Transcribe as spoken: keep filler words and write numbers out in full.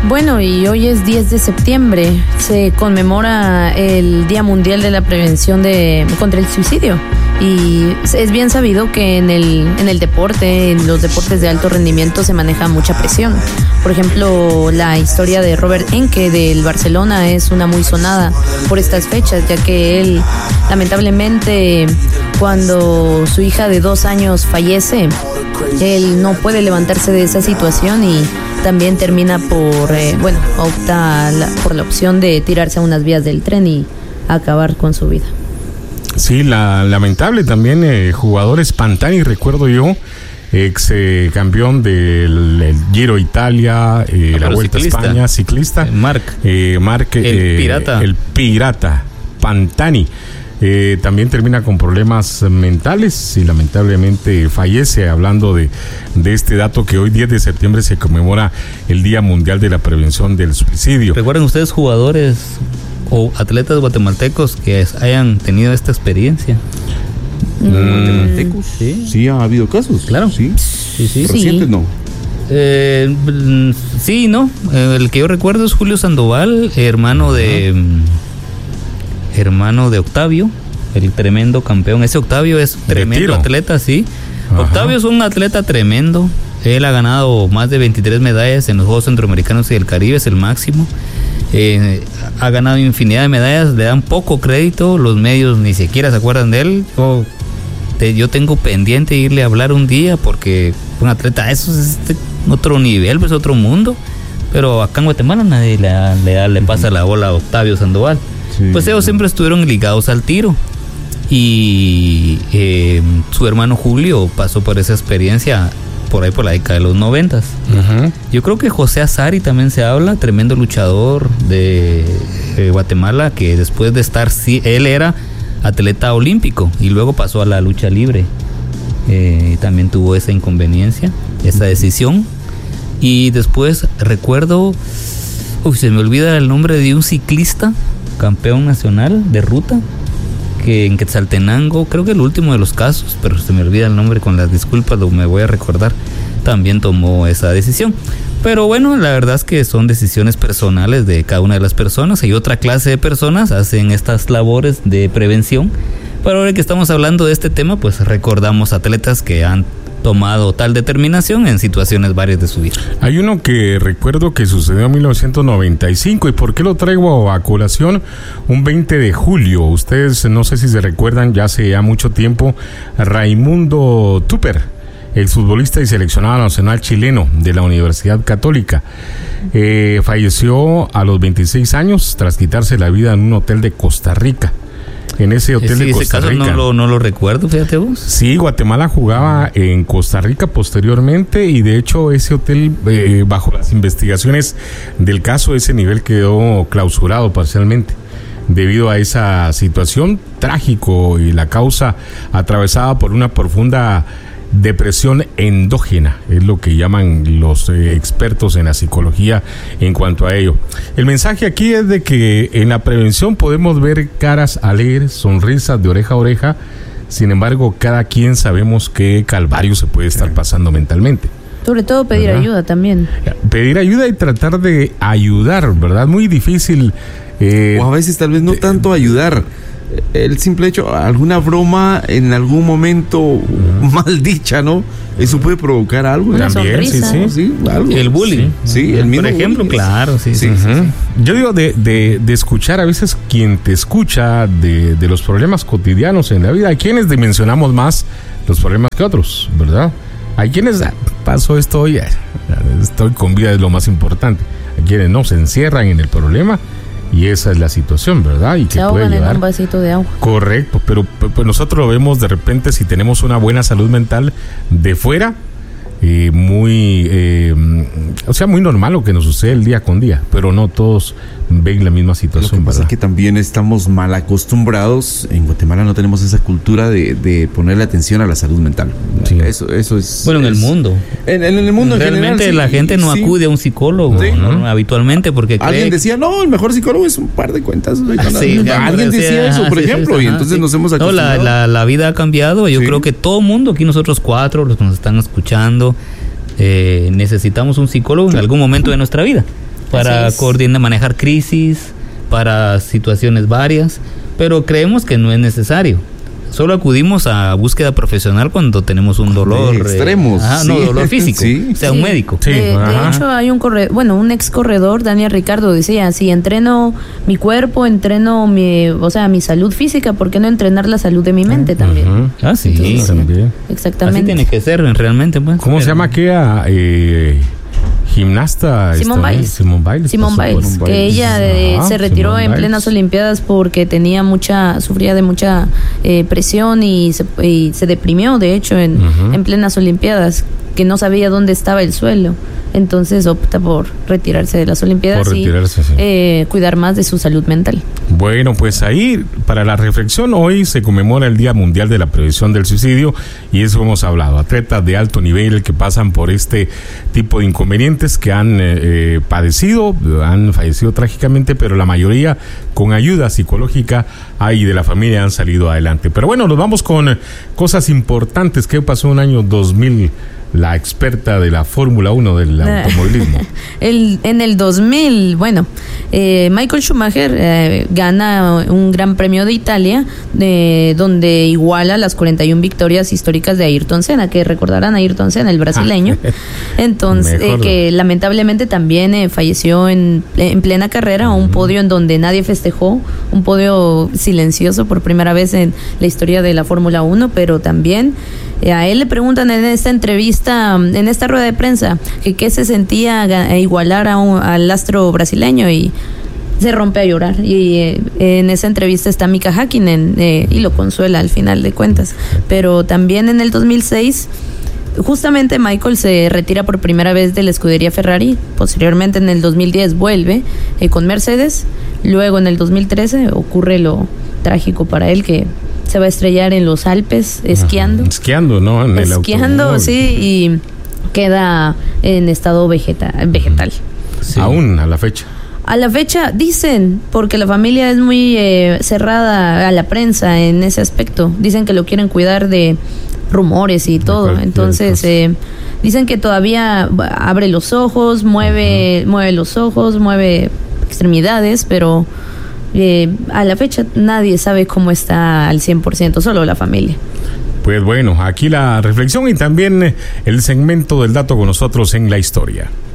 Bueno, y hoy es diez de septiembre, se conmemora el Día Mundial de la Prevención de contra el Suicidio. Y es bien sabido que en el, en el deporte, en los deportes de alto rendimiento se maneja mucha presión. Por ejemplo, la historia de Robert Enke del Barcelona es una muy sonada por estas fechas, ya que él, lamentablemente, cuando su hija de dos años fallece, él no puede levantarse de esa situación y también termina por, eh, bueno, opta la, por la opción de tirarse a unas vías del tren y acabar con su vida. Sí, la, lamentable también, eh, jugadores Pantani, recuerdo yo, ex eh, campeón del el Giro Italia, eh, la Vuelta a España, ciclista. Marc. Eh, Marc, el eh, pirata. El pirata, Pantani. Eh, también termina con problemas mentales y lamentablemente fallece, hablando de, de este dato que hoy diez de septiembre se conmemora el Día Mundial de la Prevención del Suicidio. ¿Recuerdan ustedes jugadores o atletas guatemaltecos que hayan tenido esta experiencia? ¿Guatemaltecos? Sí. Sí, ha habido casos. Claro. Sí. Sí, sí. Recientes no. Eh, sí, no. El que yo recuerdo es Julio Sandoval, hermano de hermano de Octavio, el tremendo campeón. Ese Octavio es tremendo atleta, sí. Ajá. Octavio es un atleta tremendo. Él ha ganado más de veintitrés medallas en los Juegos Centroamericanos y del Caribe, es el máximo. Eh, ha ganado infinidad de medallas, le dan poco crédito, los medios ni siquiera se acuerdan de él. Yo, te, yo tengo pendiente irle a hablar un día porque un atleta, eso es este, otro nivel, pues otro mundo. Pero acá en Guatemala nadie le, le, le pasa la bola a Octavio Sandoval. Sí. Pues ellos siempre estuvieron ligados al tiro. Y eh, su hermano Julio pasó por esa experiencia por ahí por la década de los noventas. Uh-huh. Yo creo que José Azari también se habla, tremendo luchador de, de Guatemala, que después de estar, sí, él era atleta olímpico y luego pasó a la lucha libre. Eh, también tuvo esa inconveniencia, esa decisión. Y después recuerdo, uy, se me olvida el nombre de un ciclista, campeón nacional de ruta, que en Quetzaltenango, creo que el último de los casos, pero se me olvida el nombre, con las disculpas, lo me voy a recordar, también tomó esa decisión. Pero bueno, la verdad es que son decisiones personales de cada una de las personas, y otra clase de personas hacen estas labores de prevención. Pero ahora que estamos hablando de este tema, pues recordamos atletas que han tomado tal determinación en situaciones varias de su vida. Hay uno que recuerdo que sucedió en mil novecientos noventa y cinco, y por qué lo traigo a colación, un veinte de julio, ustedes no sé si se recuerdan, ya hace ya mucho tiempo, Raimundo Tupper, el futbolista y seleccionado nacional chileno de la Universidad Católica, eh, falleció a los veintiséis años tras quitarse la vida en un hotel de Costa Rica. En ese hotel sí, de Costa ese Rica. Caso no lo, no lo recuerdo, fíjate vos. Sí, Guatemala jugaba en Costa Rica posteriormente, y de hecho ese hotel, eh, bajo las investigaciones del caso, ese nivel quedó clausurado parcialmente debido a esa situación trágico, y la causa atravesada por una profunda depresión endógena, es lo que llaman los eh, expertos en la psicología en cuanto a ello. El mensaje aquí es de que en la prevención podemos ver caras alegres, sonrisas de oreja a oreja, sin embargo cada quien sabemos qué calvario se puede estar pasando mentalmente. Sobre todo pedir ¿verdad? Ayuda también. Pedir ayuda y tratar de ayudar, ¿verdad? Muy difícil. Eh, o a veces tal vez no tanto ayudar. El simple hecho, alguna broma en algún momento uh-huh. mal dicha, ¿no? Eso puede provocar algo. Una También, sí, sí. sí algo. El bullying. Sí, sí el mismo. Por ejemplo, bullying. Claro, sí, sí, uh-huh. sí, sí. Yo digo de, de, de escuchar a veces quien te escucha de, de los problemas cotidianos en la vida. Hay quienes dimensionamos más los problemas que otros, ¿verdad? Hay quienes, ah, pasó esto hoy, estoy con vida, es lo más importante. Hay quienes no, se encierran en el problema. Y esa es la situación, ¿verdad? Y que se ahogan puede llevar en un vasito de agua. Correcto, pero pues nosotros lo vemos de repente, si tenemos una buena salud mental de fuera, eh, muy, eh, o sea, muy normal lo que nos sucede el día con día, pero no todos ven la misma situación. Lo que pasa ¿verdad? Es que también estamos mal acostumbrados. En Guatemala no tenemos esa cultura de, de ponerle atención a la salud mental. Sí. Eso, eso es. Bueno, en es, el mundo. En, en el mundo realmente en general, la sí, gente no sí. acude a un psicólogo, sí. ¿no? Habitualmente, porque alguien cree... decía, no, el mejor psicólogo es un par de cuentas. Ah, sí, alguien decía, decía eso, por sí, ejemplo, sí, y entonces sí. nos hemos acostumbrado. No, la, la, la vida ha cambiado. Yo sí. creo que todo mundo, aquí nosotros cuatro, los que nos están escuchando, eh, necesitamos un psicólogo en algún momento de nuestra vida. para coordinar, manejar crisis, para situaciones varias, pero creemos que no es necesario. Solo acudimos a búsqueda profesional cuando tenemos un dolor de extremos, eh, ajá, sí. no, dolor físico, sí. o sea, sí. un médico. Sí, de, de hecho hay un corredor, bueno, un ex corredor, Daniel Ricardo, decía, si entreno mi cuerpo, entreno mi, o sea, mi salud física, ¿por qué no entrenar la salud de mi mente uh-huh. también? Ah, sí, Entonces, también. Exactamente. Así tiene que ser realmente. Pues. ¿Cómo se llama aquella eh, gimnasta? Simón Biles. Simón Biles. Simón Biles, que ella eh, se retiró Simón en Biles. plenas Olimpiadas porque tenía mucha, sufría de mucha eh, presión y se, y se deprimió, de hecho, en, uh-huh. en plenas Olimpiadas, que no sabía dónde estaba el suelo. Entonces opta por retirarse de las Olimpiadas por retirarse, y sí. eh, cuidar más de su salud mental. Bueno, pues ahí, para la reflexión, hoy se conmemora el Día Mundial de la Prevención del Suicidio y eso hemos hablado. Atletas de alto nivel que pasan por este tipo de inconvenientes que han eh, padecido, han fallecido trágicamente, pero la mayoría con ayuda psicológica ahí de la familia han salido adelante. Pero bueno, nos vamos con cosas importantes. ¿Qué pasó en el año dos mil? La experta de la Fórmula uno del automovilismo. el, en el dos mil, bueno, eh, Michael Schumacher eh, gana un Gran Premio de Italia, eh, donde iguala las cuarenta y una victorias históricas de Ayrton Senna, que recordarán a Ayrton Senna, el brasileño. Entonces, eh, que lamentablemente también eh, falleció en, en plena carrera, un podio en donde nadie festejó, un podio silencioso por primera vez en la historia de la Fórmula uno, pero también eh, a él le preguntan en esta entrevista, en esta rueda de prensa, que qué se sentía igualar a un, al astro brasileño, y se rompe a llorar. Y eh, en esa entrevista está Mika Häkkinen eh, y lo consuela al final de cuentas. Pero también en el dos mil seis, justamente Michael se retira por primera vez de la escudería Ferrari. Posteriormente en el dos mil diez vuelve eh, con Mercedes. Luego en el dos mil trece ocurre lo trágico para él, que se va a estrellar en los Alpes esquiando. Ajá, esquiando, ¿no? En esquiando, el sí, y queda en estado vegeta, vegetal. Sí. Aún a la fecha. A la fecha dicen, porque la familia es muy eh, cerrada a la prensa en ese aspecto, dicen que lo quieren cuidar de rumores y todo, entonces eh, dicen que todavía abre los ojos, mueve, uh-huh. mueve los ojos, mueve extremidades, pero eh, a la fecha nadie sabe cómo está al cien por ciento, solo la familia. Pues bueno, aquí la reflexión y también el segmento del dato con nosotros en la historia.